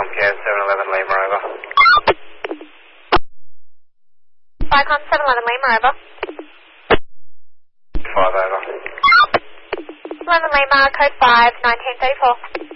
Vicom Pierre 711 Lima, over. Vicom 711 Lima, over. 5, over. 11 Lima, code 5, 1934.